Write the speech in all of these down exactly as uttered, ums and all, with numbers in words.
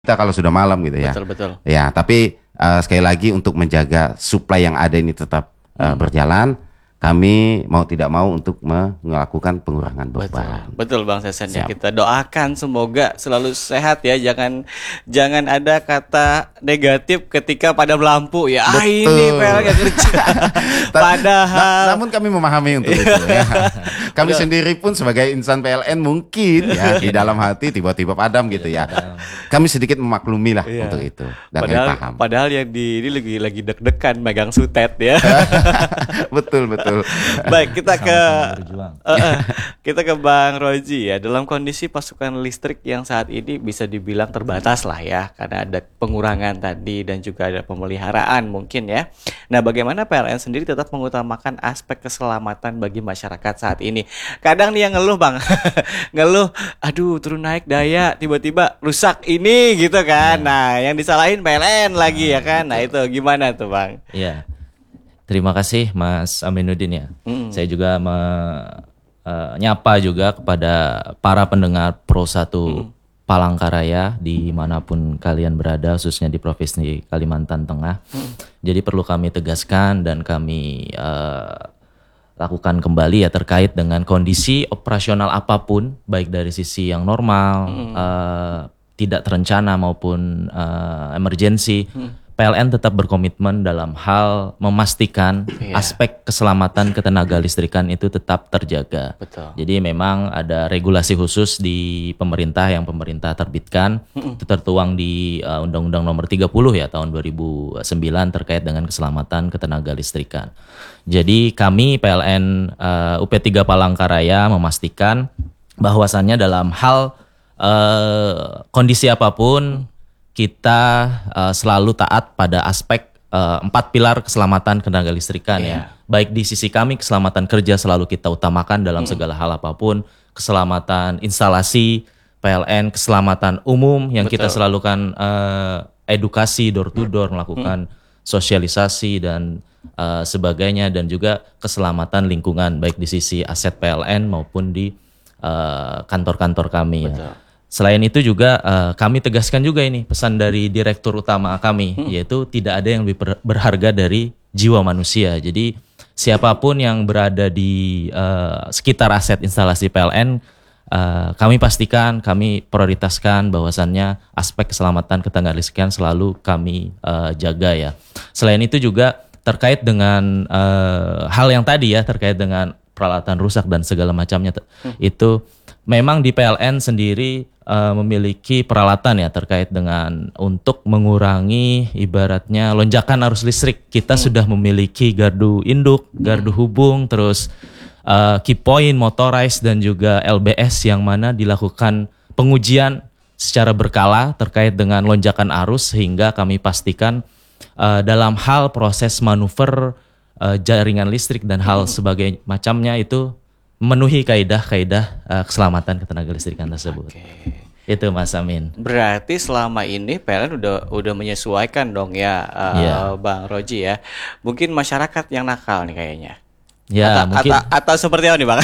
kita kalau sudah malam gitu ya. Betul betul. Ya, tapi uh, sekali lagi untuk menjaga supply yang ada ini tetap uh, Hmm. berjalan, kami mau tidak mau untuk melakukan pengurangan Betul, beban. betul Bang Sesen ya. Siap. Kita doakan semoga selalu sehat ya. Jangan jangan ada kata negatif ketika padam lampu ya. Ah Betul. ini P L N gak kerja. Ta- Padahal na- namun kami memahami untuk itu ya. Kami sendiri pun sebagai insan P L N mungkin ya di dalam hati tiba-tiba padam gitu ya. Kami sedikit memaklumi lah Iya. untuk itu dan kami padahal paham. padahal yang di ini lagi lagi deg-degan megang sutet ya. Betul betul. Baik, kita ke Sama-sama berjuang. Eh, eh, kita ke Bang Roji ya. Dalam kondisi pasokan listrik yang saat ini bisa dibilang terbatas lah ya, karena ada pengurangan tadi dan juga ada pemeliharaan mungkin ya. Nah, bagaimana P L N sendiri tetap mengutamakan aspek keselamatan bagi masyarakat saat ini? Kadang nih yang ngeluh Bang, ngeluh, aduh turun naik daya, tiba-tiba rusak ini gitu kan. Nah, yang disalahin P L N lagi ya kan. Nah, itu gimana tuh Bang? Iya. Terima kasih Mas Aminuddin ya. Mm. Saya juga menyapa juga kepada para pendengar Pro satu Palangkaraya dimanapun kalian berada, khususnya di Provinsi Kalimantan Tengah. Jadi perlu kami tegaskan dan kami eh, lakukan kembali ya terkait dengan kondisi operasional apapun, baik dari sisi yang normal, eh, tidak terencana maupun eh, emergensi. P L N tetap berkomitmen dalam hal memastikan Iya. aspek keselamatan ketenaga listrikan itu tetap terjaga. Betul. Jadi memang ada regulasi khusus di pemerintah yang pemerintah terbitkan, itu tertuang di uh, Undang-Undang Nomor tiga puluh ya tahun dua ribu sembilan terkait dengan keselamatan ketenaga listrikan. Jadi kami P L N uh, U P tiga Palangkaraya memastikan bahwasannya dalam hal uh, kondisi apapun kita uh, selalu taat pada aspek uh, empat pilar keselamatan ketenaga listrikan ya. Baik di sisi kami keselamatan kerja selalu kita utamakan dalam segala hal apapun, keselamatan instalasi P L N, keselamatan umum yang kita Betul. selalu kan uh, edukasi door to door, melakukan sosialisasi dan uh, sebagainya, dan juga keselamatan lingkungan baik di sisi aset P L N maupun di uh, kantor-kantor kami ya. Betul. Selain itu juga uh, kami tegaskan juga ini pesan dari direktur utama kami, yaitu tidak ada yang lebih ber- berharga dari jiwa manusia. Jadi siapapun yang berada di uh, sekitar aset instalasi P L N, uh, kami pastikan, kami prioritaskan bahwasannya aspek keselamatan ketenaga listrikan selalu kami uh, jaga ya. Selain itu juga terkait dengan uh, hal yang tadi ya, terkait dengan peralatan rusak dan segala macamnya, itu memang di P L N sendiri uh, memiliki peralatan ya terkait dengan untuk mengurangi ibaratnya lonjakan arus listrik. Kita sudah memiliki gardu induk, gardu hubung, terus uh, key point, motorized dan juga L B S yang mana dilakukan pengujian secara berkala terkait dengan lonjakan arus, sehingga kami pastikan uh, dalam hal proses manuver uh, jaringan listrik dan hal sebagai macamnya itu memenuhi kaidah-kaidah uh, keselamatan ketenaga listrikan tersebut. Oke. Itu Mas Amin. Berarti selama ini P L N udah udah menyesuaikan dong ya, uh, Iya. Bang Roji ya. Mungkin masyarakat yang nakal nih kayaknya. Ya, atau, mungkin atau, atau seperti apa nih Bang?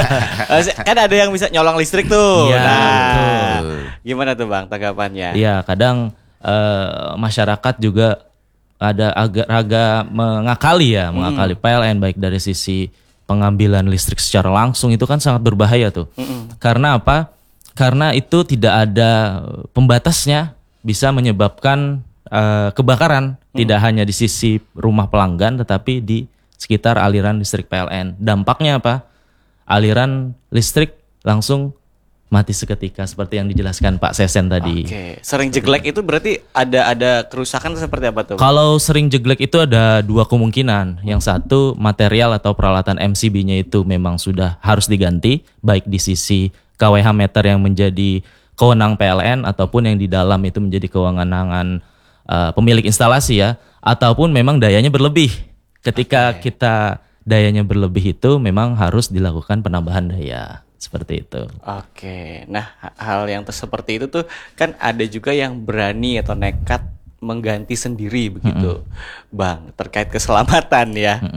Kan ada yang bisa nyolong listrik tuh. Iya, Nah, betul. gimana tuh Bang tanggapannya? ya kadang uh, masyarakat juga ada agak-agak mengakali ya, mengakali P L N baik dari sisi pengambilan listrik secara langsung, itu kan sangat berbahaya tuh. Karena apa? Karena itu tidak ada pembatasnya, bisa menyebabkan uh, kebakaran, tidak hanya di sisi rumah pelanggan tetapi di sekitar aliran listrik P L N. Dampaknya apa? Aliran listrik langsung mati seketika seperti yang dijelaskan Pak Sesen tadi. Oke, sering jeglek itu berarti ada ada kerusakan seperti apa tuh? Kalau sering jeglek itu ada dua kemungkinan. Yang satu, material atau peralatan M C B-nya itu memang sudah harus diganti, baik di sisi K W H meter yang menjadi kewenangan P L N ataupun yang di dalam itu menjadi kewenangan uh, pemilik instalasi ya, ataupun memang dayanya berlebih. Ketika Oke. kita dayanya berlebih itu memang harus dilakukan penambahan daya. Seperti itu. Oke, nah ha- hal yang ter- seperti itu tuh kan ada juga yang berani atau nekat mengganti sendiri begitu, Bang, terkait keselamatan ya. Nggak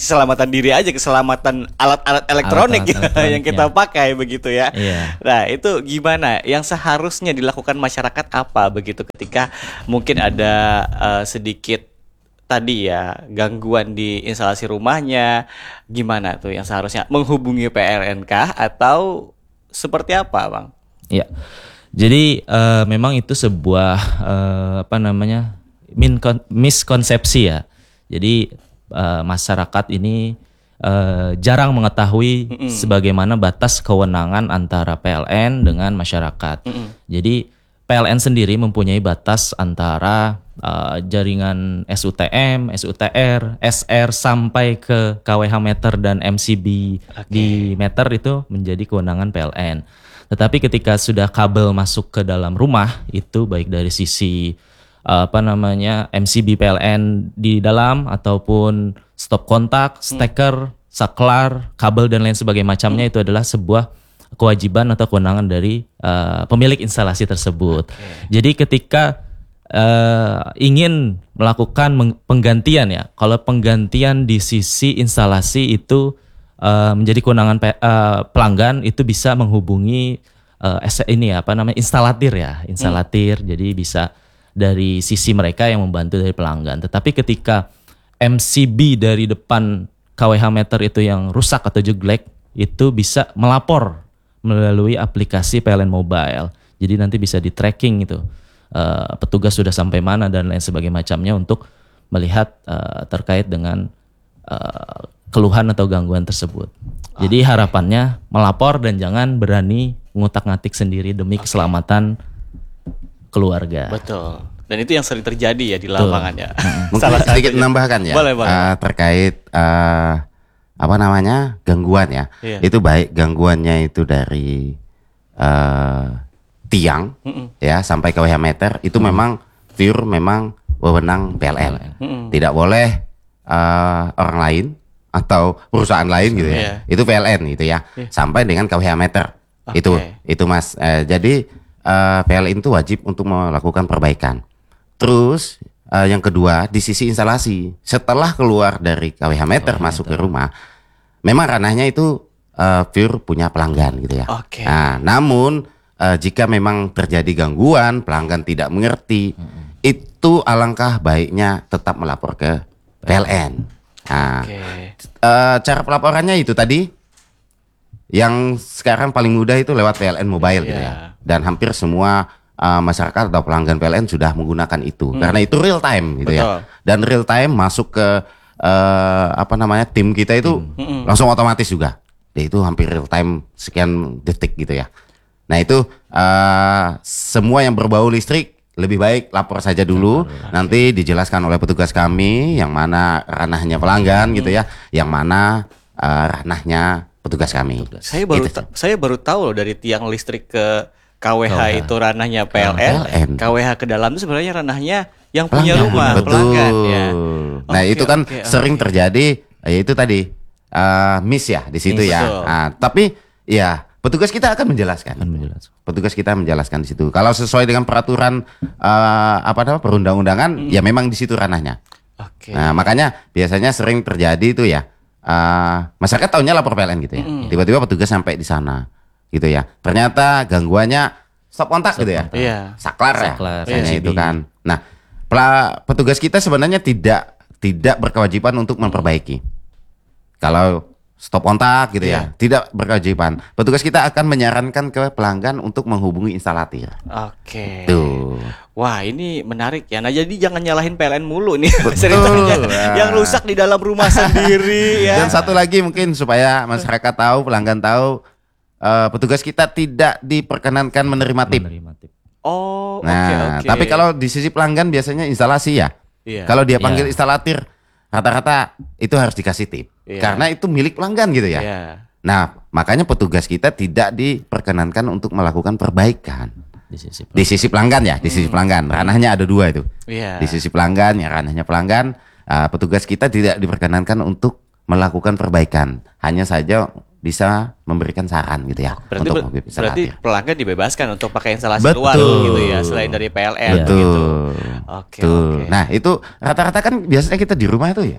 keselamatan diri aja, keselamatan alat-alat elektronik, Alat-alat yang kita pakai begitu ya. Iya. Nah, itu gimana? Yang seharusnya dilakukan masyarakat apa begitu ketika mungkin ada uh, sedikit tadi ya gangguan di instalasi rumahnya, gimana tuh yang seharusnya menghubungi P L N kah atau seperti apa, Bang? Ya. Jadi uh, memang itu sebuah uh, apa namanya min- miskonsepsi ya. Jadi uh, masyarakat ini uh, jarang mengetahui Mm-mm. sebagaimana batas kewenangan antara P L N dengan masyarakat. Mm-mm. Jadi P L N sendiri mempunyai batas antara uh, jaringan S U T M, S U T R, S R sampai ke K W H meter dan M C B okay. di meter itu menjadi kewenangan P L N. Tetapi ketika sudah kabel masuk ke dalam rumah itu baik dari sisi apa namanya M C B P L N di dalam ataupun stop kontak, steker, hmm. saklar, kabel dan lain sebagainya macamnya hmm. itu adalah sebuah kewajiban atau kewenangan dari uh, pemilik instalasi tersebut. Okay. Jadi ketika uh, ingin melakukan meng- penggantian ya, kalau penggantian di sisi instalasi itu uh, menjadi kewenangan pe- uh, pelanggan itu bisa menghubungi uh, ini apa namanya instalatir ya, instalatir. Hmm. Jadi bisa dari sisi mereka yang membantu dari pelanggan. Tetapi ketika M C B dari depan K W H meter itu yang rusak atau jelek, itu bisa melapor melalui aplikasi P L N Mobile. Jadi nanti bisa di tracking itu uh, petugas sudah sampai mana dan lain sebagainya macamnya untuk melihat uh, terkait dengan uh, keluhan atau gangguan tersebut. Okay. Jadi harapannya melapor dan jangan berani ngutak-ngatik sendiri demi okay. keselamatan keluarga. Betul. Dan itu yang sering terjadi ya di lapangan ya. Mungkin sedikit menambahkan ya. Boleh, boleh. Uh, terkait uh, apa namanya gangguan ya. Iya. Itu baik gangguannya itu dari uh, tiang Mm-mm. ya sampai ke W H meter itu mm. memang pure memang wewenang P L N. Mm-mm. Tidak boleh uh, orang lain atau perusahaan lain gitu ya. Yeah. Itu P L N gitu ya. Yeah. Sampai dengan ke W H meter. Okay. Itu itu Mas. Uh, jadi Uh, P L N itu wajib untuk melakukan perbaikan. Terus uh, yang kedua di sisi instalasi, setelah keluar dari K W H meter oh, masuk meter. ke rumah, memang ranahnya itu uh, pure punya pelanggan gitu ya. Okay. Nah, namun uh, jika memang terjadi gangguan, pelanggan tidak mengerti, hmm. itu alangkah baiknya tetap melapor ke P L N. Nah, okay. uh, cara pelaporannya itu tadi. Yang sekarang paling mudah itu lewat P L N Mobile yeah. gitu ya. Dan hampir semua uh, masyarakat atau pelanggan P L N sudah menggunakan itu. Hmm. Karena itu real time gitu Betul. ya. Dan real time masuk ke uh, apa namanya tim kita itu hmm. langsung otomatis juga. Ya, itu hampir real time sekian detik gitu ya. Nah itu uh, semua yang berbau listrik lebih baik lapor saja dulu. Hmm. Nanti dijelaskan oleh petugas kami yang mana ranahnya pelanggan hmm. gitu ya. Yang mana uh, ranahnya petugas kami. Saya baru ta- saya baru tahu loh dari tiang listrik ke K W H K W H. Itu ranahnya P L N, P L N. K W H ke dalam itu sebenarnya ranahnya yang punya pelanggan, rumah, betul. pelanggan ya. Nah, okay, itu kan okay, sering okay. terjadi ya itu tadi uh, miss ya di situ ya. Nah, tapi ya petugas kita akan menjelaskan. menjelaskan. Petugas kita menjelaskan di situ. Kalau sesuai dengan peraturan uh, apa namanya perundang-undangan hmm. ya memang di situ ranahnya. Okay. Nah, makanya biasanya sering terjadi itu ya. Uh, masyarakat tahunya lapor P L N gitu ya. Mm-hmm. Tiba-tiba petugas sampai di sana gitu ya. Ternyata gangguannya stop kontak stop gitu ya. Kontak. Iya. Saklar, Saklar ya. Iya, itu kan. Nah, pela, petugas kita sebenarnya tidak tidak berkewajiban untuk memperbaiki. Kalau stop kontak gitu yeah. ya, tidak berkewajiban. Petugas kita akan menyarankan ke pelanggan untuk menghubungi instalatir. Oke. Okay. Tuh. Wah, ini menarik ya. Nah, jadi jangan nyalahin P L N mulu nih ceritanya. Nah. Yang rusak di dalam rumah sendiri ya. Dan satu lagi mungkin supaya masyarakat tahu, pelanggan tahu, uh, petugas kita tidak diperkenankan menerima tip. Menerima tip. Oh, oke nah, okay, oke. Okay. Tapi kalau di sisi pelanggan biasanya instalasi ya. Yeah. Kalau dia panggil yeah. instalatir, rata-rata itu harus dikasih tip. Yeah. Karena itu milik pelanggan gitu ya. Yeah. Nah, makanya petugas kita tidak diperkenankan untuk melakukan perbaikan. Di sisi pelanggan, di sisi pelanggan ya, di sisi hmm. pelanggan. Ranahnya ada dua itu. Yeah. Di sisi pelanggan ya, ranahnya pelanggan. Uh, petugas kita tidak diperkenankan untuk melakukan perbaikan. Hanya saja bisa memberikan saran gitu ya. Berarti, untuk ber- berarti pelanggan dibebaskan untuk pakai instalasi Betul. luar gitu ya, selain dari P L N Betul. gitu. Oke. Okay, okay. Nah itu rata-rata kan biasanya kita di rumah itu ya,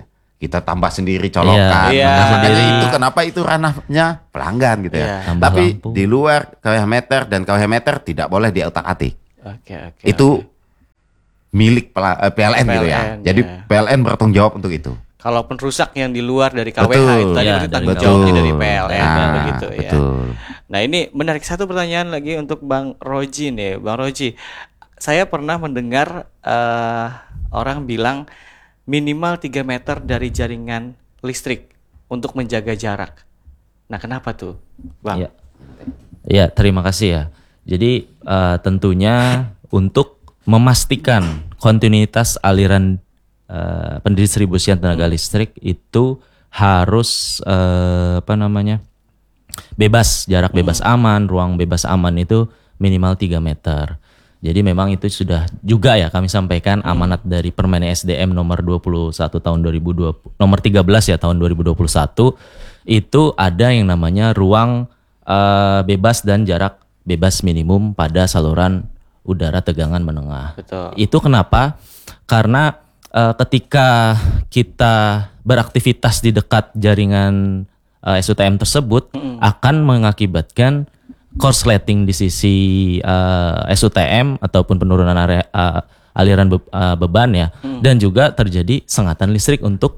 kita tambah sendiri colokan. Iya. Nah, makanya Iya. itu kenapa itu ranahnya pelanggan gitu ya. Iya. Tambah Tapi lampu. di luar K W H meter dan K W H meter tidak boleh diutak-atik. Oke, oke. Itu oke. milik pela- eh, P L N gitu ya. P L N, Jadi ya. P L N bertanggung jawab untuk itu. Kalaupun rusak yang di luar dari K W H Betul. itu tadi Ya, berarti dari tanggung K W H. jawabnya dari P L N Nah, begitu ya. betul. Nah ini menarik, satu pertanyaan lagi untuk Bang Roji nih, Bang Roji. Saya pernah mendengar eh, orang bilang minimal tiga meter dari jaringan listrik untuk menjaga jarak. Nah kenapa tuh, Bang? Ya. Ya, terima kasih ya. Jadi eh, tentunya untuk memastikan kontinuitas aliran eh, pendistribusian tenaga listrik itu harus eh, apa namanya? bebas, jarak bebas aman, ruang bebas aman itu minimal tiga meter. Jadi memang itu sudah juga ya kami sampaikan amanat dari Permen S D M nomor dua puluh satu tahun dua ribu dua puluh, nomor tiga belas ya tahun dua ribu dua puluh satu, itu ada yang namanya ruang eh, bebas dan jarak bebas minimum pada saluran udara tegangan menengah. Betul. Itu kenapa? Karena eh, ketika kita beraktivitas di dekat jaringan eh, S U T M tersebut akan mengakibatkan korsleting di sisi eh, S U T M ataupun penurunan area, eh, aliran be- eh, beban ya, dan juga terjadi sengatan listrik untuk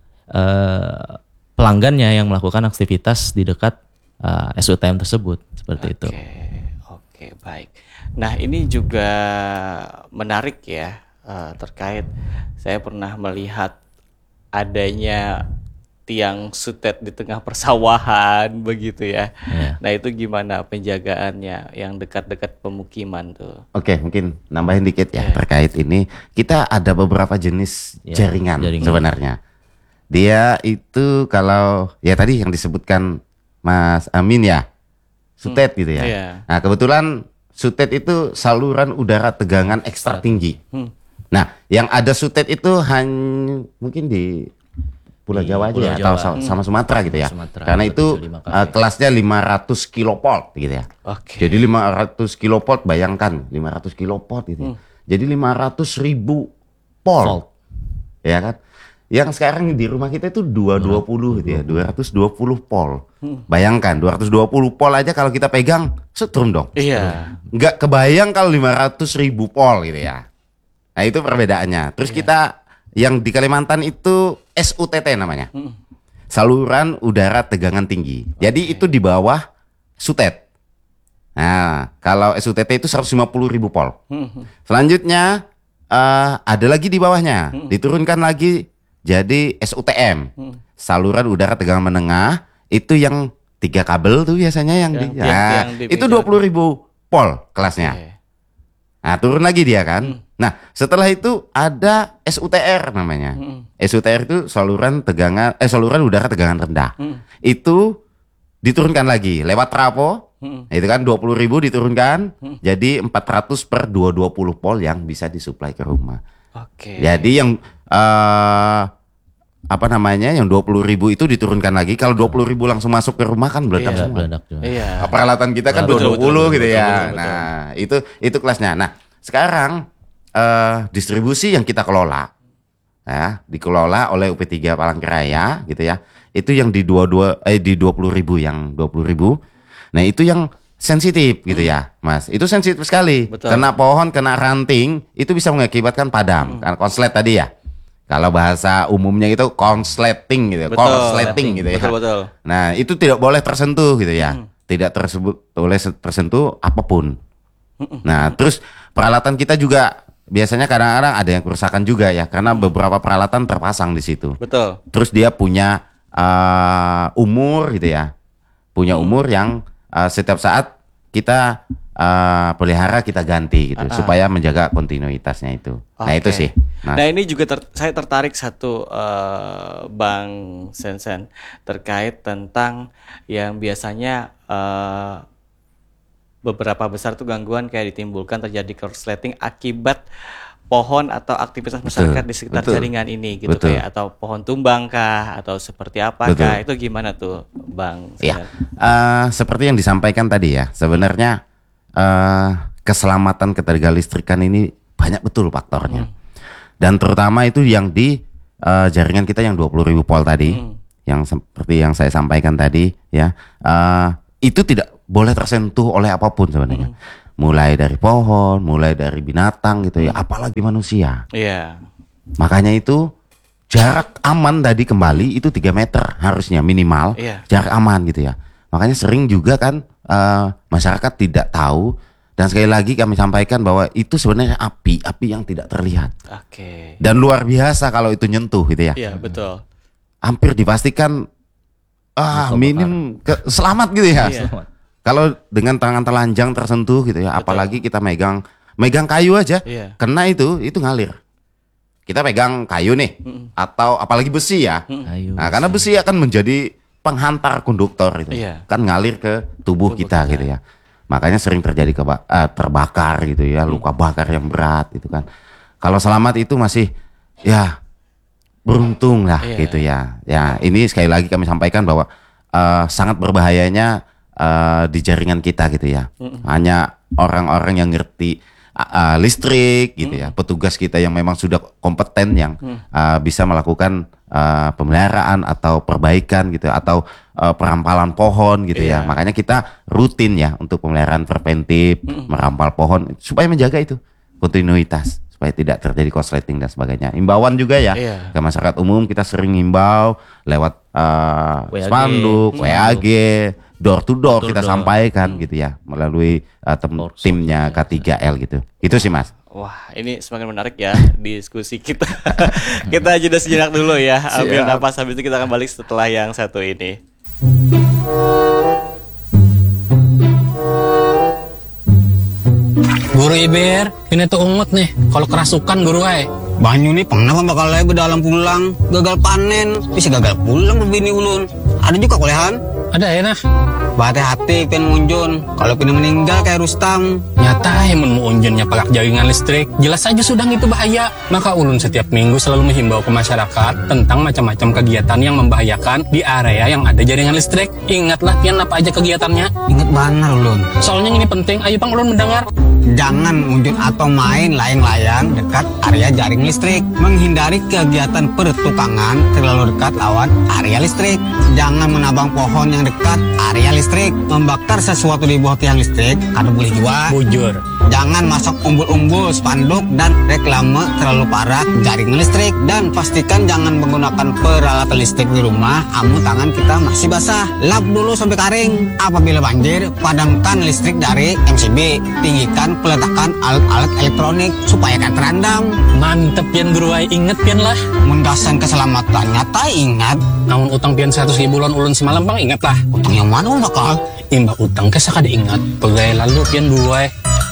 eh, pelanggannya yang melakukan aktivitas di dekat eh, S U T M tersebut seperti itu. Oke, oke, baik. Nah ini juga menarik ya, eh, terkait saya pernah melihat adanya tiang sutet di tengah persawahan begitu ya. Iya. Nah itu gimana penjagaannya yang dekat-dekat pemukiman tuh? Oke, mungkin nambahin dikit ya terkait ini. Kita ada beberapa jenis Ya, jaringan, jaringan. sebenarnya. Dia itu kalau ya tadi yang disebutkan Mas Amin ya, sutet gitu ya. Iya. Nah kebetulan sutet itu saluran udara tegangan ekstra tinggi. Hmm. Nah yang ada sutet itu hanya mungkin di Pulau Di Jawa aja Pulau ya, Jawa. atau sa- sama Sumatera gitu ya. Sumatera, Karena dua itu tujuh lima K V. uh, kelasnya lima ratus kilovolt gitu ya. Oke. Jadi lima ratus kilovolt, bayangkan lima ratus kilovolt gitu. ya. Jadi lima ratus ribu volt. Volt. Ya kan? Yang sekarang di rumah kita itu dua ratus dua puluh gitu ya, dua ratus dua puluh volt. Bayangkan dua ratus dua puluh volt aja kalau kita pegang setrum dong. Iya. Nggak kebayang kalau lima ratus ribu volt gitu ya. Nah itu perbedaannya. Terus kita yang di Kalimantan itu S U T T namanya. Saluran udara tegangan tinggi. Jadi itu di bawah sutet. Nah, kalau S U T T itu seratus lima puluh ribu volt. Selanjutnya eh, ada lagi di bawahnya, diturunkan lagi jadi S U T M. Saluran udara tegangan menengah itu yang tiga kabel tuh biasanya yang, Yang di, tiang- nah, tiang di itu pinggir. dua puluh ribu volt kelasnya. Oke. Nah, turun lagi dia kan. Nah, setelah itu ada S U T R namanya. S U T R itu saluran tegangan eh saluran udara tegangan rendah. Itu diturunkan lagi lewat trafo. Nah, itu kan dua puluh ribu diturunkan jadi empat ratus per dua ratus dua puluh volt yang bisa disuplai ke rumah. Oke. Jadi yang eh apa namanya yang dua puluh ribu itu diturunkan lagi. Kalau dua puluh ribu langsung masuk ke rumah kan meledak Iya, semua. meledak juga. Iya. Nah, peralatan kita kan Betul, dua ratus dua puluh betul, gitu betul, ya. betul, betul. Nah, itu itu kelasnya. Nah, sekarang eh, distribusi yang kita kelola ya, dikelola oleh U P tiga Palangkaraya gitu ya. Itu yang di dua puluh dua eh di dua puluh ribu yang dua puluh ribu. Nah, itu yang sensitif gitu ya, Mas. Itu sensitif sekali. Betul. Kena pohon, kena ranting, itu bisa mengakibatkan padam. Karena konslet tadi ya. Kalau bahasa umumnya itu konsleting gitu, ya. Betul. Konsleting gitu ya. Betul, betul. Nah, itu tidak boleh tersentuh gitu ya. Tidak tersebut boleh se- tersentuh apapun. Nah, terus peralatan kita juga biasanya kadang-kadang ada yang kerusakan juga ya, karena beberapa peralatan terpasang di situ. Betul. Terus dia punya eh, umur gitu ya. Punya umur yang eh, setiap saat kita eh, pelihara, kita ganti gitu supaya menjaga kontinuitasnya itu. Nah, itu Oke. sih. Nah, Nah, ini juga ter- saya tertarik satu eh, Bang Sensen terkait tentang yang biasanya eh, beberapa besar tuh gangguan kayak ditimbulkan terjadi korsleting akibat pohon atau aktivitas masyarakat di sekitar betul. jaringan ini gitu Betul. kayak atau pohon tumbang kah atau seperti apa Betul. kah, itu gimana tuh Bang ya, Sensen? eh, seperti yang disampaikan tadi ya, sebenarnya eh, keselamatan ketenaga listrikan ini banyak betul faktornya. Dan terutama itu yang di uh, jaringan kita yang dua puluh ribu volt tadi, hmm. yang seperti yang saya sampaikan tadi ya, uh, itu tidak boleh tersentuh oleh apapun sebenarnya. Hmm. Mulai dari pohon, mulai dari binatang gitu ya, apalagi manusia. Iya. Yeah. Makanya itu jarak aman tadi kembali itu tiga meter harusnya minimal, yeah. jarak aman gitu ya. Makanya sering juga kan uh, masyarakat tidak tahu. Dan sekali lagi kami sampaikan bahwa itu sebenarnya api, api yang tidak terlihat. Oke. Okay. Dan luar biasa kalau itu nyentuh gitu ya. Iya, betul. Hampir dipastikan ah minim ke, selamat gitu ya. Iya. Kalau dengan tangan telanjang tersentuh gitu ya, betul. Apalagi kita megang megang kayu aja, iya. Kena itu itu ngalir. Kita pegang kayu nih, mm-mm. atau apalagi besi ya. Mm-mm. Nah, karena besi akan menjadi penghantar konduktor itu. Iya. Kan ngalir ke tubuh, tubuh kita, kita gitu ya. Makanya sering terjadi keba- uh, terbakar gitu ya, luka bakar yang berat gitu kan. Kalau selamat itu masih ya beruntung lah yeah. gitu ya. Ya ini sekali lagi kami sampaikan bahwa uh, sangat berbahayanya uh, di jaringan kita gitu ya. Mm-mm. Hanya orang-orang yang ngerti uh, uh, listrik gitu mm. ya, petugas kita yang memang sudah kompeten yang mm. uh, bisa melakukan uh, pemeliharaan atau perbaikan gitu atau uh, perampalan pohon gitu yeah. ya. Makanya kita rutin ya untuk pemeliharaan preventif, mm. merampal pohon supaya menjaga itu kontinuitas supaya tidak terjadi korsleting dan sebagainya. Himbauan juga ya yeah. ke masyarakat umum kita sering himbau lewat uh, spanduk, W A G, door to door door kita door. sampaikan hmm. gitu ya melalui uh, tem- timnya K tiga L gitu. Itu sih Mas. Wah, ini semakin menarik ya diskusi kita. Kita jeda sejenak dulu ya, ambil napas, habis itu kita akan balik setelah yang satu ini. Guru Iber, ini tuh ungut nih. Kalau kerasukan guru ay. Banyu nih pernah bakal lagi dalam pulang, gagal panen, bisa gagal pulang berbini ulun. Ada juga kolehan. Ada ya nah. Hati-hati pen munjun, kalau pin meninggal kayak Rustam. Nyata ya men unjunnya palak jaringan listrik. Jelas saja sudah itu bahaya. Maka ulun setiap minggu selalu menghimbau ke masyarakat tentang macam-macam kegiatan yang membahayakan di area yang ada jaringan listrik. Ingatlah pian apa aja kegiatannya. Ingat benar ulun. Soalnya ini penting, ayo Bang ulun mendengar. Jangan unjun atau main layang-layang dekat area jaring listrik. Menghindari kegiatan pertukangan terlalu dekat lawan area listrik. Jangan menabang pohon yang dekat area listrik. Membakar sesuatu di bawah tiang listrik karena boleh juga bujur. Jangan masuk umbul-umbul spanduk dan reklame terlalu parah jaringan listrik. Dan pastikan jangan menggunakan peralatan listrik di rumah amun tangan kita masih basah. Lap dulu sampai kering. Apabila banjir, padamkan listrik dari M C B. Tinggikan peletakan alat-alat elektronik supaya kan terendam. Mantep pian guru ay, inget pian lah. Mendasan keselamatan nyata ingat. Namun utang pian seratus ribu ulun semalam Bang, ingat lah. Utang yang mana um bakal? Imba utang kesah kada ingat. Pegawai lalu pian guru ay.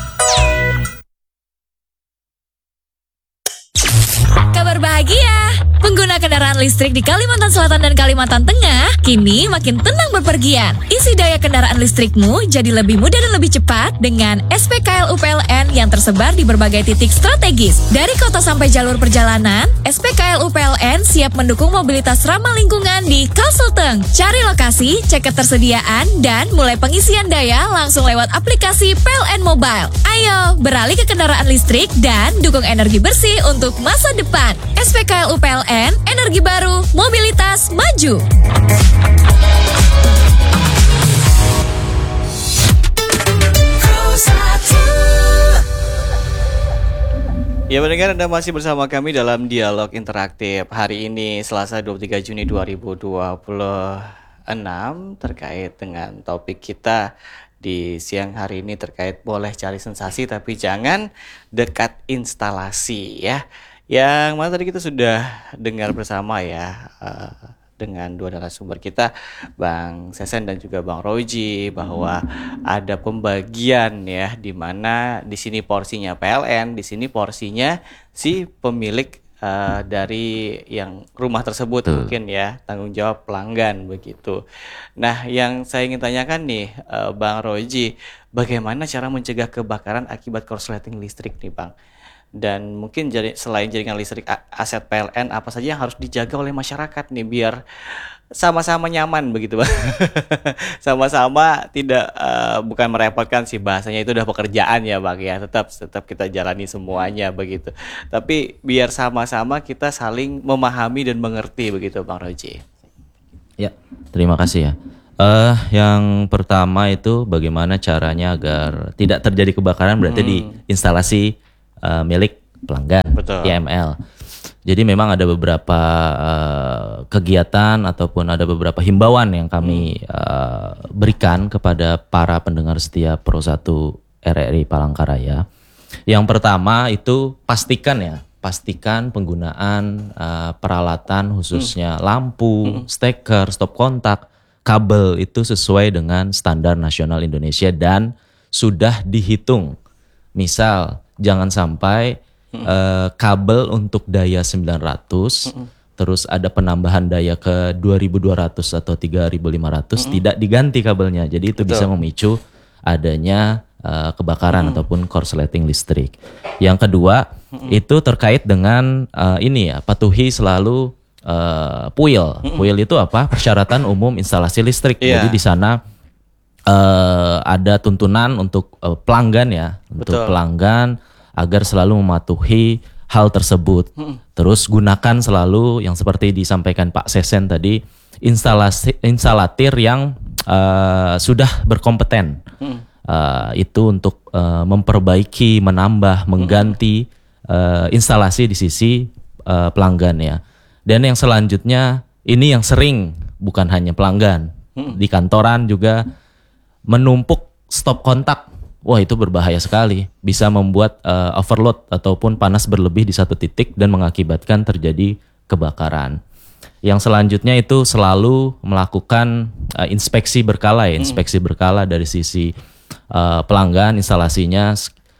Kabar bahagia, pengguna kendaraan listrik di Kalimantan Selatan dan Kalimantan Tengah kini makin tenang berpergian. Isi daya kendaraan listrikmu jadi lebih mudah dan lebih cepat dengan S P K L U P L N yang tersebar di berbagai titik strategis. Dari kota sampai jalur perjalanan, S P K L U P L N siap mendukung mobilitas ramah lingkungan di Kalselteng. Cari lokasi, cek ketersediaan, dan mulai pengisian daya langsung lewat aplikasi P L N Mobile. Ayo, beralih ke kendaraan listrik dan dukung energi bersih untuk masa depan. S P K L U P L N, energi baru, mobilitas maju. Ya pendengar, Anda masih bersama kami dalam dialog interaktif hari ini Selasa dua puluh tiga Juni dua ribu dua puluh enam terkait dengan topik kita di siang hari ini terkait boleh cari sensasi tapi jangan dekat instalasi ya. Yang mana tadi kita sudah dengar bersama ya uh, dengan dua narasumber kita, Bang Sesen dan juga Bang Roji, bahwa ada pembagian ya, di mana di sini porsinya P L N, di sini porsinya si pemilik uh, dari yang rumah tersebut. Tuh. Mungkin ya tanggung jawab pelanggan begitu. Nah, yang saya ingin tanyakan nih uh, Bang Roji, bagaimana cara mencegah kebakaran akibat korsleting listrik nih Bang? Dan mungkin jari, selain jaringan listrik aset P L N, apa saja yang harus dijaga oleh masyarakat nih biar sama-sama nyaman begitu Bang. Sama-sama tidak uh, bukan merepotkan sih, bahasanya itu udah pekerjaan ya Bang ya. Tetap tetap kita jalani semuanya begitu. Tapi biar sama-sama kita saling memahami dan mengerti begitu Bang Roji. Ya, terima kasih ya. Uh, yang pertama itu bagaimana caranya agar tidak terjadi kebakaran berarti hmm. di instalasi uh, milik pelanggan. Betul. I M L. Jadi memang ada beberapa uh, kegiatan ataupun ada beberapa himbauan yang kami hmm. uh, berikan kepada para pendengar setia Pro satu R R I Palangkaraya. Yang pertama itu pastikan ya, pastikan penggunaan uh, peralatan khususnya hmm. lampu, hmm. steker, stop kontak, kabel itu sesuai dengan standar nasional Indonesia dan sudah dihitung. Misal jangan sampai Hmm. Uh, kabel untuk daya sembilan ratus hmm. terus ada penambahan daya ke dua ribu dua ratus atau tiga ribu lima ratus hmm. tidak diganti kabelnya. Jadi itu Betul. Bisa memicu adanya uh, kebakaran hmm. ataupun korsleting listrik. Yang kedua hmm. itu terkait dengan uh, ini ya, patuhi selalu uh, P U I L. Hmm. P U I L itu apa? Persyaratan umum instalasi listrik. Yeah. Jadi di sana uh, ada tuntunan untuk uh, pelanggan ya, Betul. Untuk pelanggan agar selalu mematuhi hal tersebut. Hmm. Terus gunakan selalu yang seperti disampaikan Pak Sesen tadi, instalasi instalatir yang uh, sudah berkompeten. Hmm. Uh, itu untuk uh, memperbaiki, menambah, mengganti uh, instalasi di sisi uh, pelanggan ya. Dan yang selanjutnya ini yang sering bukan hanya pelanggan, hmm. di kantoran juga menumpuk stop kontak. Wah, itu berbahaya sekali, bisa membuat uh, overload ataupun panas berlebih di satu titik dan mengakibatkan terjadi kebakaran. Yang selanjutnya itu selalu melakukan uh, inspeksi berkala ya, inspeksi hmm. berkala dari sisi uh, pelanggan instalasinya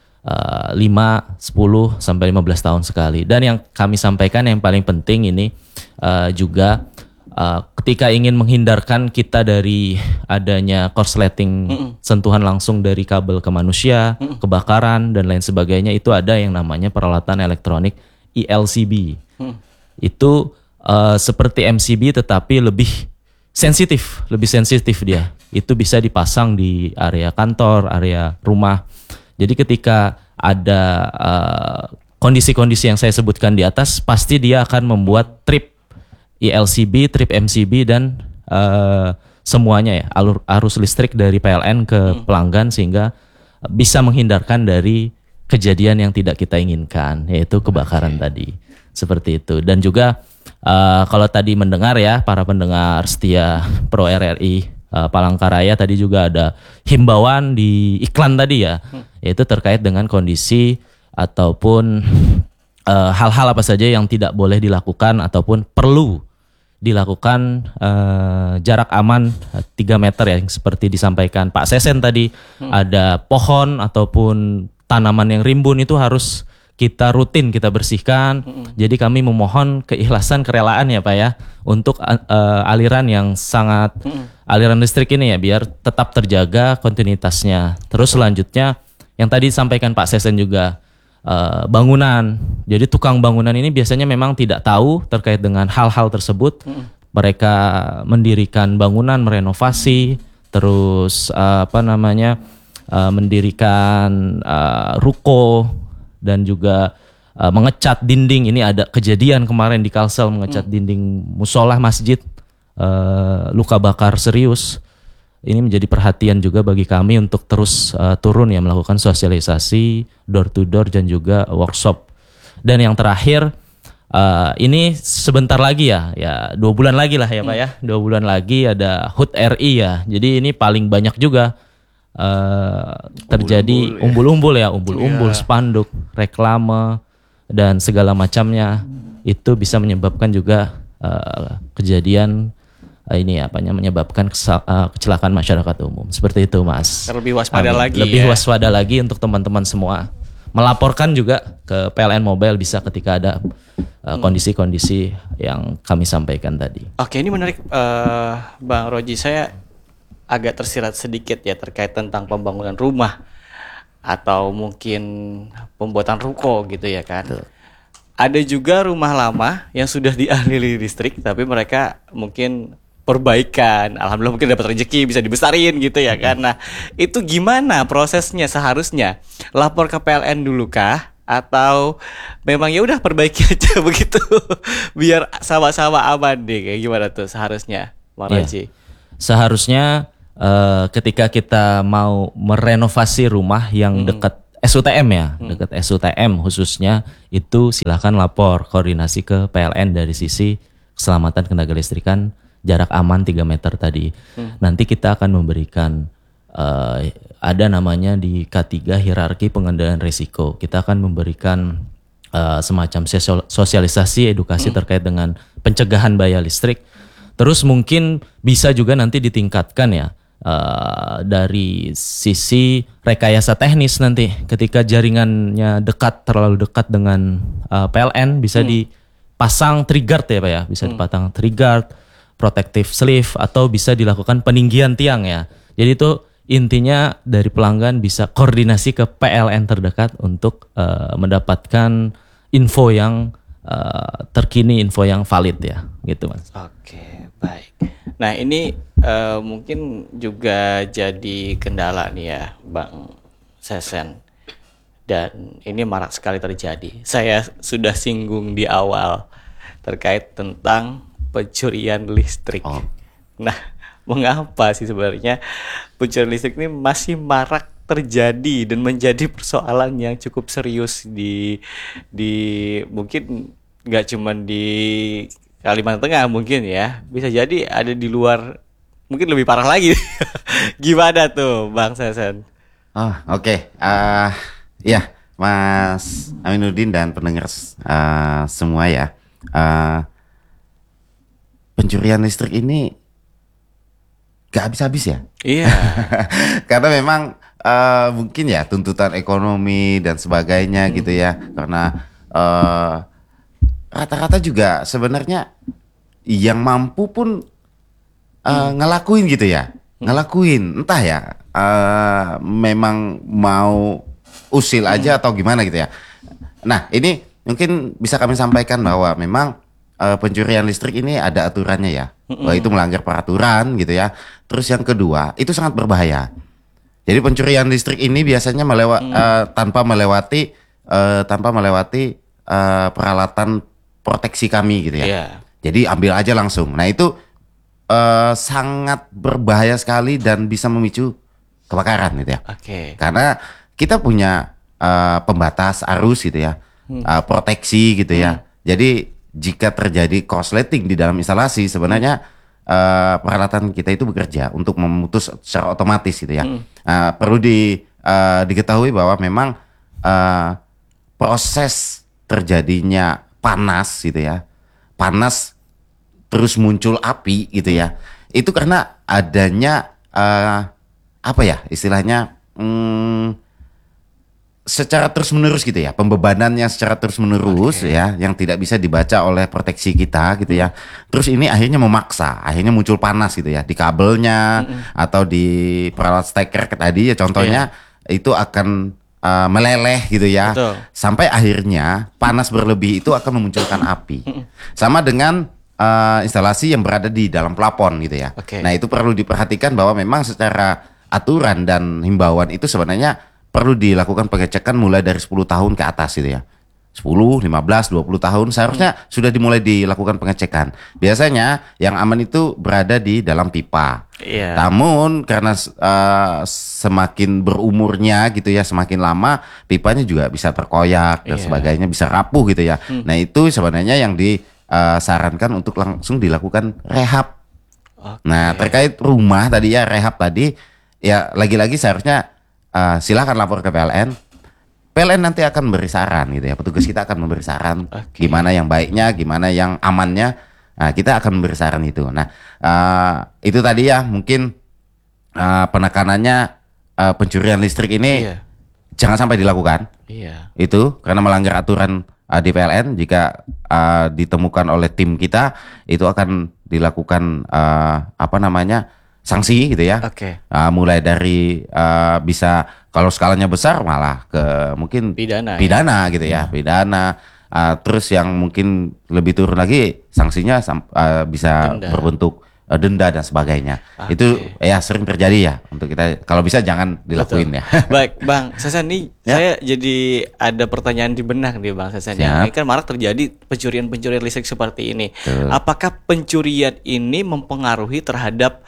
uh, lima, sepuluh sampai lima belas tahun sekali. Dan yang kami sampaikan yang paling penting ini uh, juga Uh, ketika ingin menghindarkan kita dari adanya korsleting mm-mm. sentuhan langsung dari kabel ke manusia, mm-mm. kebakaran dan lain sebagainya, itu ada yang namanya peralatan elektronik I L C B. Mm. Itu uh, seperti M C B tetapi lebih sensitif, lebih sensitif dia. Itu bisa dipasang di area kantor, area rumah. Jadi ketika ada uh, kondisi-kondisi yang saya sebutkan di atas, pasti dia akan membuat trip I L C B, trip M C B dan uh, semuanya ya, alur arus listrik dari P L N ke hmm. pelanggan sehingga bisa menghindarkan dari kejadian yang tidak kita inginkan, yaitu kebakaran okay. tadi. Seperti itu. Dan juga uh, kalau tadi mendengar ya para pendengar setia Pro R R I uh, Palangkaraya, tadi juga ada himbauan di iklan tadi ya, hmm. yaitu terkait dengan kondisi ataupun uh, hal-hal apa saja yang tidak boleh dilakukan ataupun perlu dilakukan uh, jarak aman tiga meter ya, yang seperti disampaikan Pak Sesen tadi. hmm. Ada pohon ataupun tanaman yang rimbun itu harus kita rutin kita bersihkan. hmm. Jadi kami memohon keikhlasan, kerelaan ya Pak ya, untuk uh, aliran yang sangat hmm. aliran listrik ini ya, biar tetap terjaga kontinuitasnya. Terus selanjutnya yang tadi disampaikan Pak Sesen juga, Uh, bangunan. Jadi tukang bangunan ini biasanya memang tidak tahu terkait dengan hal-hal tersebut. Hmm. Mereka mendirikan bangunan, merenovasi, terus uh, apa namanya uh, mendirikan uh, ruko dan juga uh, mengecat dinding. Ini ada kejadian kemarin di Kalsel mengecat hmm. dinding musola masjid, uh, luka bakar serius. Ini menjadi perhatian juga bagi kami untuk terus uh, turun ya, melakukan sosialisasi door to door dan juga workshop. Dan yang terakhir uh, ini sebentar lagi ya, ya dua bulan lagi lah ya Pak ya, dua bulan lagi ada H U T R I ya. Jadi ini paling banyak juga uh, terjadi umbul-umbul ya, umbul-umbul, yeah. spanduk, reklame dan segala macamnya. Itu bisa menyebabkan juga uh, kejadian ini apa namanya menyebabkan kesal, uh, kecelakaan masyarakat umum. Seperti itu Mas. Lebih waspada Amin. lagi Lebih ya. waspada lagi untuk teman-teman semua. Melaporkan juga ke P L N Mobile bisa ketika ada uh, kondisi-kondisi yang kami sampaikan tadi. Oke, ini menarik uh, Bang Roji. Saya agak tersirat sedikit ya terkait tentang pembangunan rumah. atau mungkin pembuatan ruko gitu ya kan. Betul. Ada juga rumah lama yang sudah dialiri listrik tapi mereka mungkin perbaikan, alhamdulillah mungkin dapat rezeki bisa dibesarin gitu ya kan. Nah itu gimana prosesnya seharusnya? Lapor ke P L N dulu kah? Atau memang ya udah perbaiki aja begitu biar sama-sama aman deh, kayak gimana tuh seharusnya Bang Roji? Ya. Seharusnya uh, ketika kita mau merenovasi rumah yang hmm. dekat S U T M ya, hmm. dekat S U T M khususnya, itu silakan lapor koordinasi ke P L N dari sisi keselamatan tenaga listrikan, jarak aman tiga meter tadi. Hmm. Nanti kita akan memberikan uh, ada namanya di K tiga hierarki pengendalian risiko. Kita akan memberikan uh, semacam sosialisasi edukasi hmm. terkait dengan pencegahan bahaya listrik. Terus mungkin bisa juga nanti ditingkatkan ya uh, dari sisi rekayasa teknis nanti ketika jaringannya dekat, terlalu dekat dengan uh, P L N bisa hmm. dipasang trigger ya Pak ya, bisa hmm. dipasang trigger, protective sleeve, atau bisa dilakukan peninggian tiang ya. Jadi itu intinya dari pelanggan bisa koordinasi ke P L N terdekat untuk uh, mendapatkan info yang uh, terkini, info yang valid ya, gitu Mas. Oke, baik. Nah ini uh, mungkin juga jadi kendala nih ya Bang Sesen, dan ini marak sekali terjadi. Saya sudah singgung di awal terkait tentang pencurian listrik. Oh. Nah, mengapa sih sebenarnya pencurian listrik ini masih marak terjadi dan menjadi persoalan yang cukup serius di di mungkin nggak cuma di Kalimantan Tengah mungkin ya, bisa jadi ada di luar mungkin lebih parah lagi. Gimana tuh Bang Sesen? Oh oke, okay. uh, ya Mas Aminuddin dan pendengar uh, semua ya, uh, pencurian listrik ini gak habis-habis ya. Iya. Karena memang uh, mungkin ya tuntutan ekonomi dan sebagainya hmm. gitu ya. Karena uh, rata-rata juga sebenarnya yang mampu pun uh, hmm. ngelakuin gitu ya. Ngelakuin entah ya uh, memang mau usil aja hmm. atau gimana gitu ya. Nah ini mungkin bisa kami sampaikan bahwa memang Uh, pencurian listrik ini ada aturannya ya, mm-hmm. bahwa itu melanggar peraturan gitu ya. Terus yang kedua itu sangat berbahaya. Jadi pencurian listrik ini biasanya melewa- mm. uh, tanpa melewati uh, tanpa melewati uh, peralatan proteksi kami gitu ya. Yeah. Jadi ambil aja langsung. Nah itu uh, sangat berbahaya sekali dan bisa memicu kebakaran gitu ya. Okay. Karena kita punya uh, pembatas arus gitu ya, mm. uh, proteksi gitu ya. Mm. Jadi jika terjadi korsleting di dalam instalasi, sebenarnya uh, peralatan kita itu bekerja untuk memutus secara otomatis gitu ya. Hmm. Uh, perlu di, uh, diketahui bahwa memang uh, proses terjadinya panas gitu ya, panas terus muncul api gitu ya, itu karena adanya uh, apa ya istilahnya, hmm, secara terus menerus gitu ya, pembebanan yang secara terus menerus okay. ya, yang tidak bisa dibaca oleh proteksi kita gitu ya. Terus ini akhirnya memaksa, akhirnya muncul panas gitu ya di kabelnya mm-hmm. atau di peralat steker tadi ya contohnya yeah. itu akan uh, meleleh gitu ya. Betul. Sampai akhirnya panas berlebih itu akan memunculkan api. Mm-hmm. Sama dengan uh, instalasi yang berada di dalam plafon gitu ya. Okay. Nah itu perlu diperhatikan bahwa memang secara aturan dan himbauan itu sebenarnya perlu dilakukan pengecekan mulai dari sepuluh tahun ke atas gitu ya. sepuluh, lima belas, dua puluh tahun seharusnya hmm. sudah dimulai dilakukan pengecekan. Biasanya yang aman itu berada di dalam pipa. Yeah. Namun karena uh, semakin berumurnya gitu ya, semakin lama pipanya juga bisa terkoyak dan yeah. sebagainya, bisa rapuh gitu ya. Hmm. Nah itu sebenarnya yang disarankan untuk langsung dilakukan rehab. Okay. Nah terkait rumah tadi ya, rehab tadi ya lagi-lagi seharusnya Uh, silakan lapor ke P L N. P L N nanti akan memberi saran gitu ya. Petugas kita akan memberi saran okay. gimana yang baiknya, gimana yang amannya. Nah, kita akan memberi saran itu. Nah, uh, itu tadi ya mungkin uh, penekanannya uh, pencurian listrik ini yeah. jangan sampai dilakukan. Iya. Yeah. Itu karena melanggar aturan uh, di P L N. Jika uh, ditemukan oleh tim kita, itu akan dilakukan uh, apa namanya? sanksi gitu ya. Oke. Uh, mulai dari uh, bisa kalau skalanya besar malah ke mungkin Pidana, pidana gitu ya, pidana. Uh, terus yang mungkin lebih turun lagi sanksinya uh, bisa Denda. berbentuk uh, denda dan sebagainya. Oke. Itu ya sering terjadi ya untuk kita. Kalau bisa jangan dilakuin Betul. ya. Baik, Bang Sasan nih Ya. saya jadi ada pertanyaan di benak nih Bang Sasan. Siap. Ini kan marak terjadi pencurian-pencurian listrik seperti ini. Betul. Apakah pencurian ini mempengaruhi terhadap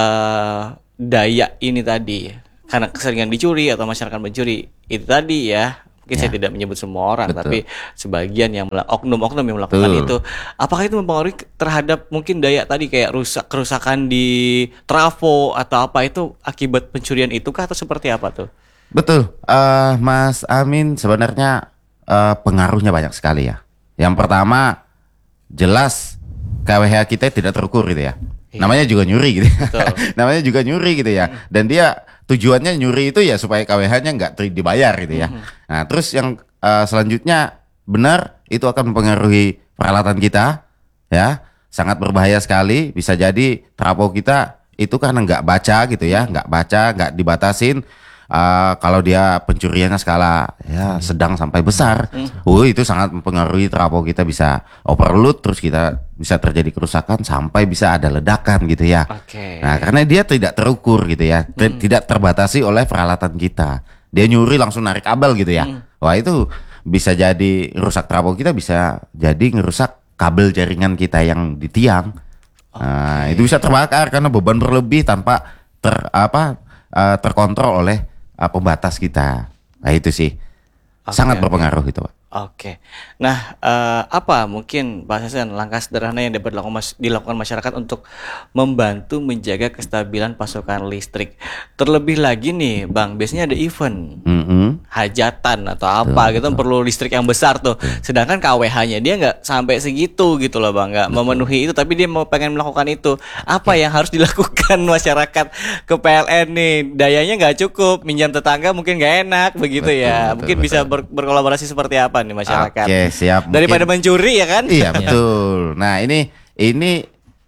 eh, daya ini tadi? Karena keseringan dicuri atau masyarakat mencuri itu tadi ya. Mungkin saya Ya. tidak menyebut semua orang, Betul. tapi sebagian yang mela- oknum-oknum yang melakukan Betul. itu. Apakah itu mempengaruhi terhadap mungkin daya tadi kayak rusak kerusakan di trafo atau apa itu akibat pencurian itu kah atau seperti apa tuh? Betul, eh, Mas Amin, sebenarnya eh, pengaruhnya banyak sekali ya. Yang pertama, jelas K W H kita tidak terukur gitu ya. Iya. Namanya juga nyuri gitu. Betul. Namanya juga nyuri gitu ya. Dan dia tujuannya nyuri itu ya supaya K W H-nya nggak ter- dibayar gitu ya. Nah, terus yang eh, selanjutnya benar itu akan mempengaruhi peralatan kita ya. Sangat berbahaya sekali. Bisa jadi trafo kita itu karena nggak baca gitu ya, nggak baca, nggak dibatasin. Uh, kalau dia pencuriannya skala ya sedang sampai besar, uh, itu sangat mempengaruhi trafo kita, bisa overload, terus kita bisa terjadi kerusakan sampai bisa ada ledakan gitu ya. Oke. Nah, karena dia tidak terukur gitu ya, T- tidak terbatasi oleh peralatan kita. Dia nyuri langsung narik kabel gitu ya. Wah, itu bisa jadi rusak trafo kita, bisa jadi ngerusak kabel jaringan kita yang di tiang. Nah, itu bisa terbakar karena beban berlebih tanpa ter apa uh, terkontrol oleh uh, pembatas kita. Nah, itu sih Oke, sangat oke. berpengaruh itu, Pak. Oke. Nah, eh, apa mungkin Pak Sasan langkah sederhana yang dapat dilakukan, mas- dilakukan masyarakat untuk membantu menjaga kestabilan pasokan listrik? Terlebih lagi nih, Bang, biasanya ada event Mm-mm. hajatan atau apa gitu perlu listrik yang besar tuh. Sedangkan K W H-nya dia nggak sampai segitu gitu loh, Bang, nggak memenuhi itu, tapi dia mau pengen melakukan itu. Apa yang harus dilakukan masyarakat ke P L N nih? Dayanya nggak cukup, minjam tetangga mungkin nggak enak begitu Betul, ya. betul, mungkin betul. bisa ber- berkolaborasi seperti apa nih masyarakat? Oke, siap. Daripada Mungkin- mencuri ya kan? Iya, betul. Nah, ini ini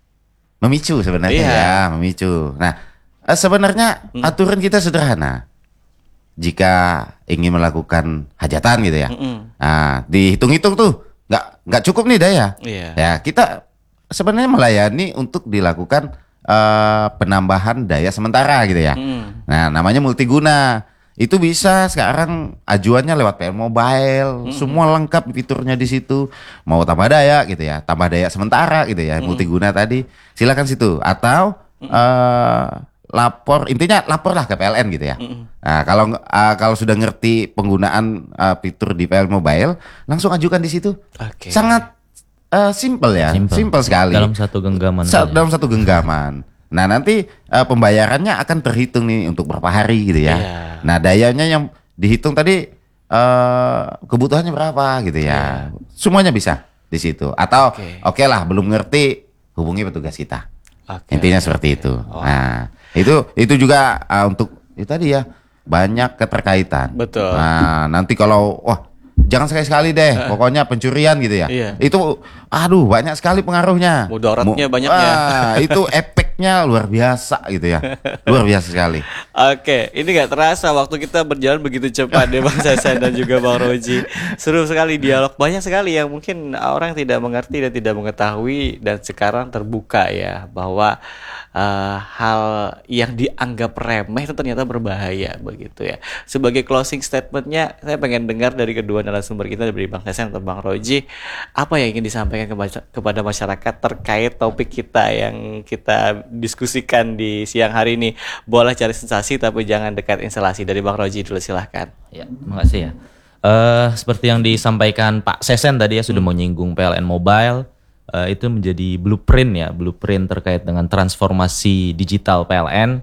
memicu sebenarnya Iya. ya, memicu. Nah, eh, sebenarnya aturan kita sederhana. Jika ingin melakukan hajatan gitu ya. Mm-mm. Nah, dihitung-hitung tuh nggak nggak cukup nih daya. Iya. Ya, kita sebenarnya melayani untuk dilakukan eh, penambahan daya sementara gitu ya. Mm. Nah, namanya multiguna. Itu bisa sekarang ajuannya lewat P L N Mobile, semua lengkap fiturnya di situ. Mau tambah daya gitu ya, tambah daya sementara gitu ya, multiguna tadi. Silakan situ atau eh, lapor, intinya laporlah ke P L N gitu ya. Nah, kalau eh, kalau sudah ngerti penggunaan eh, fitur di P L N Mobile, langsung ajukan di situ. Oke. Sangat eh, simple ya, Simple. simple sekali. Dalam satu genggaman. Sa- saja. dalam satu genggaman. Nah, nanti eh, pembayarannya akan terhitung nih untuk berapa hari gitu ya. Iya. Nah, dayanya yang dihitung tadi eh, kebutuhannya berapa gitu ya. Semuanya bisa di situ. Atau Oke. oke lah belum ngerti, hubungi petugas kita. Oke. Intinya seperti itu. Nah, itu itu juga eh, untuk itu tadi ya, banyak keterkaitan. Betul. Nah, nanti kalau wah jangan sekali-sekali deh, pokoknya pencurian gitu ya. Iya. Itu aduh banyak sekali pengaruhnya. Mudaratnya Mu- banyak ya. Wah, itu efeknya luar biasa gitu ya. Luar biasa sekali. Oke, ini nggak terasa waktu kita berjalan begitu cepat deh Bang Sasan dan juga Bang Roji. Seru sekali dialog, banyak sekali yang mungkin orang tidak mengerti dan tidak mengetahui, dan sekarang terbuka ya bahwa eh, hal yang dianggap remeh itu ternyata berbahaya begitu ya. Sebagai closing statementnya, saya pengen dengar dari kedua narasumber kita, dari Bang Sasan atau Bang Roji, apa yang ingin disampaikan kebaca- kepada masyarakat terkait topik kita yang kita diskusikan di siang hari ini. Boleh cari sensasi tapi jangan dekat instalasi. Dari Bang Roji dulu, silahkan. Ya, makasih ya. Eh seperti yang disampaikan Pak Sesen tadi ya, sudah menyinggung P L N Mobile. Eh, itu menjadi blueprint ya, blueprint terkait dengan transformasi digital P L N.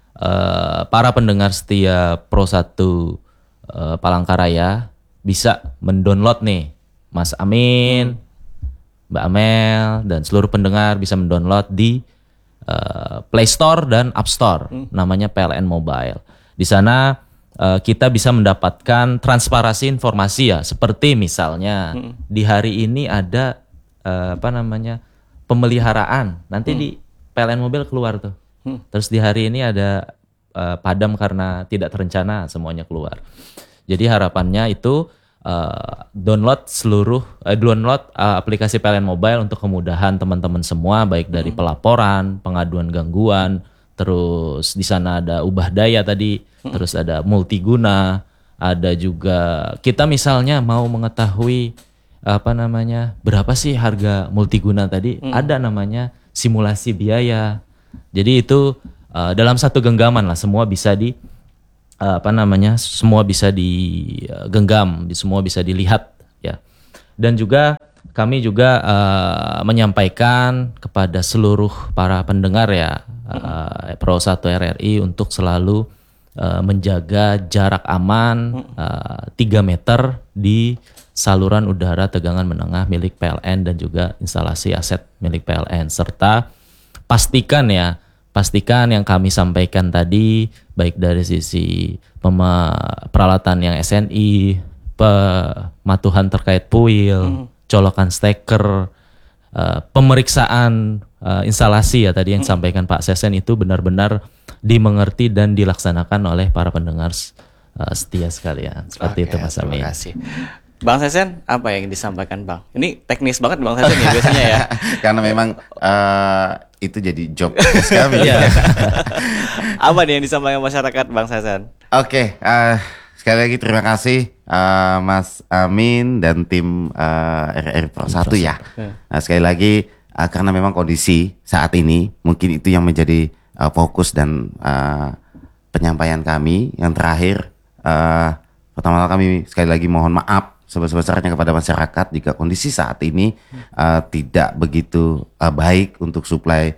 Eh, para pendengar setia Pro satu eh, Palangkaraya bisa mendownload nih, Mas Amin, Mbak Amel, dan seluruh pendengar bisa mendownload di eh, Play Store dan App Store, namanya P L N Mobile. Di sana eh, kita bisa mendapatkan transparansi informasi ya, seperti misalnya di hari ini ada eh, apa namanya pemeliharaan, nanti di P L N Mobile keluar tuh Hmm. Terus di hari ini ada uh, padam karena tidak terencana, semuanya keluar. Jadi harapannya itu uh, download seluruh uh, download uh, aplikasi P L N Mobile untuk kemudahan teman-teman semua, baik dari hmm. pelaporan, pengaduan gangguan, terus di sana ada ubah daya tadi, hmm. terus ada multiguna, ada juga kita misalnya mau mengetahui apa namanya berapa sih harga multiguna tadi, hmm. ada namanya simulasi biaya. Jadi itu uh, dalam satu genggaman lah, semua bisa di uh, apa namanya semua bisa digenggam, uh, semua bisa dilihat ya. Dan juga kami juga uh, menyampaikan kepada seluruh para pendengar ya uh, Pro satu R R I untuk selalu uh, menjaga jarak aman uh, tiga meter di saluran udara tegangan menengah milik P L N dan juga instalasi aset milik P L N, serta pastikan ya, pastikan yang kami sampaikan tadi baik dari sisi pema- peralatan yang S N I, pematuhan terkait puil, hmm. colokan steker, uh, pemeriksaan uh, instalasi ya tadi yang hmm. sampaikan Pak Sesen itu benar-benar dimengerti dan dilaksanakan oleh para pendengar uh, setia sekalian. Seperti Oke, itu Mas Amin. Terima kasih. Bang Sesen, apa yang disampaikan Bang? Ini teknis banget Bang Sesen ya biasanya ya. Karena memang uh, itu jadi job kami. Apa nih yang disampaikan masyarakat Bang Sesen? Oke, okay, uh, sekali lagi terima kasih uh, Mas Amin dan tim uh, R R I Pro satu ya. Nah, sekali lagi uh, karena memang kondisi saat ini mungkin itu yang menjadi uh, fokus dan uh, penyampaian kami. Yang terakhir, uh, pertama-tama kami sekali lagi mohon maaf sebesar-besarnya kepada masyarakat jika kondisi saat ini uh, tidak begitu uh, baik untuk suplai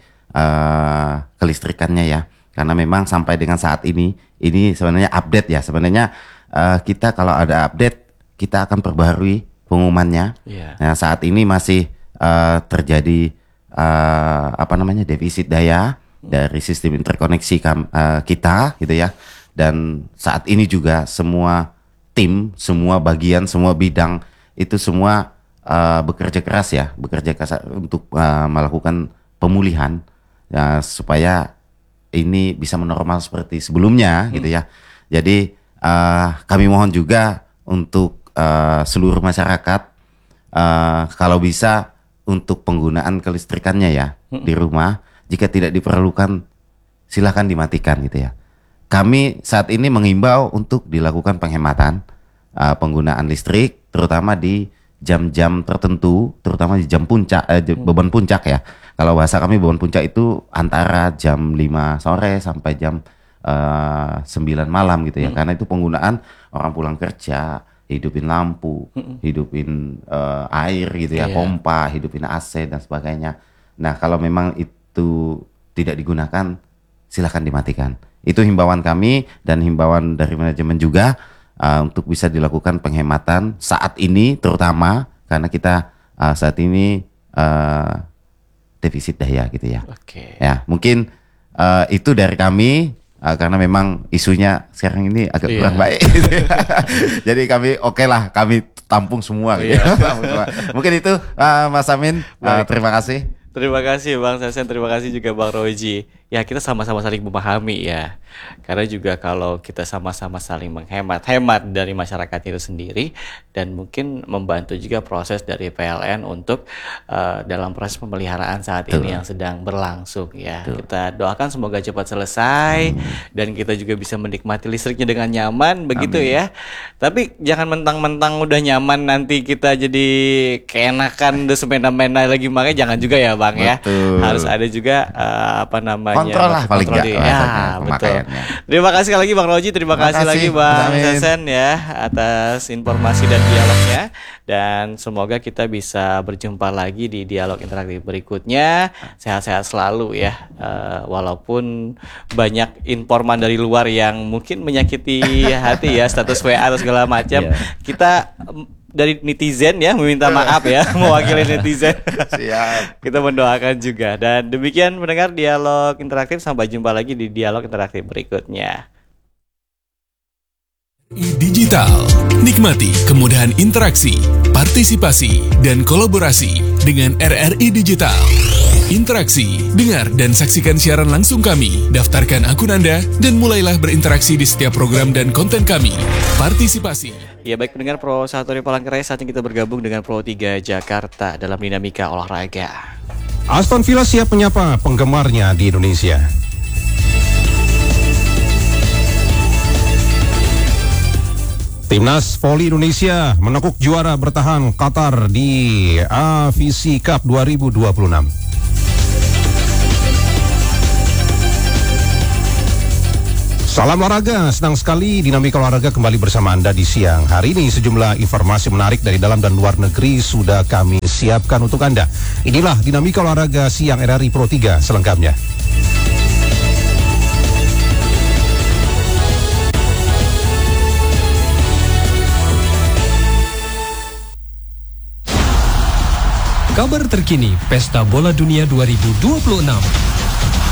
uh, kelistrikannya ya, karena memang sampai dengan saat ini ini sebenarnya update ya, sebenarnya uh, kita kalau ada update kita akan perbaharui pengumumannya. Yeah. Nah, saat ini masih uh, terjadi uh, apa namanya defisit daya dari sistem interkoneksi kam, uh, kita gitu ya, dan saat ini juga semua tim, semua bagian, semua bidang itu semua uh, bekerja keras ya, bekerja keras untuk uh, melakukan pemulihan ya, supaya ini bisa menormal seperti sebelumnya hmm. gitu ya. Jadi uh, kami mohon juga untuk uh, seluruh masyarakat uh, kalau bisa untuk penggunaan kelistrikannya ya hmm. di rumah, jika tidak diperlukan silakan dimatikan gitu ya. Kami saat ini menghimbau untuk dilakukan penghematan uh, penggunaan listrik, terutama di jam-jam tertentu, terutama di jam puncak, eh, beban puncak ya. Kalau bahasa kami beban puncak itu antara jam lima sore sampai jam uh, sembilan malam gitu ya. Hmm. Karena itu penggunaan orang pulang kerja, hidupin lampu, hmm. hidupin uh, air gitu ya, yeah. pompa, hidupin A C dan sebagainya. Nah, kalau memang itu tidak digunakan, silakan dimatikan. Itu himbauan kami dan himbauan dari manajemen juga uh, untuk bisa dilakukan penghematan saat ini, terutama karena kita uh, saat ini uh, defisit daya gitu ya. Oke. Ya, mungkin uh, itu dari kami uh, karena memang isunya sekarang ini agak yeah. kurang baik. Jadi kami oke okay lah, kami tampung semua gitu. Yeah. Mungkin itu uh, Mas Amin, uh, terima kasih. Terima kasih Bang Sesen, terima kasih juga Bang Roji. Ya, kita sama-sama saling memahami ya. Karena juga kalau kita sama-sama saling menghemat, hemat dari masyarakat itu sendiri, dan mungkin membantu juga proses dari P L N untuk uh, dalam proses pemeliharaan saat Tuh. ini yang sedang berlangsung ya. Tuh. Kita doakan semoga cepat selesai hmm. dan kita juga bisa menikmati listriknya dengan nyaman begitu Amin. ya. Tapi jangan mentang-mentang udah nyaman nanti kita jadi keenakan udah semena-mena lagi, makanya jangan juga ya Bang ya. Betul. Harus ada juga uh, apa namanya kontrol lah paling enggak ya, betul. Terima kasih sekali lagi Bang Roji, terima, terima kasih, kasih lagi Bang Sesen ya atas informasi dan dialognya, dan semoga kita bisa berjumpa lagi di dialog interaktif berikutnya. Sehat-sehat selalu ya, uh, walaupun banyak informan dari luar yang mungkin menyakiti hati ya, status W A atau segala macam. Yeah. Kita dari netizen ya meminta maaf ya, mewakili netizen. Siap. Kita mendoakan juga. Dan demikian mendengar dialog interaktif, sampai jumpa lagi di dialog interaktif berikutnya. Digital, nikmati kemudahan interaksi, partisipasi, dan kolaborasi dengan R R I Digital. Interaksi, dengar dan saksikan siaran langsung kami. Daftarkan akun Anda dan mulailah berinteraksi di setiap program dan konten kami. Partisipasi. Ya baik pendengar Pro satu di Palangkaraya, saatnya kita bergabung dengan Pro tiga Jakarta dalam dinamika olahraga. Aston Villa siap menyapa penggemarnya di Indonesia. Timnas Voli Indonesia menekuk juara bertahan Qatar di A V C Cup dua ribu dua puluh enam. Salam olahraga, senang sekali dinamika olahraga kembali bersama Anda di siang hari ini. Sejumlah informasi menarik dari dalam dan luar negeri sudah kami siapkan untuk Anda. Inilah dinamika olahraga siang R R I Pro tiga selengkapnya. Kabar terkini Pesta Bola Dunia dua ribu dua puluh enam.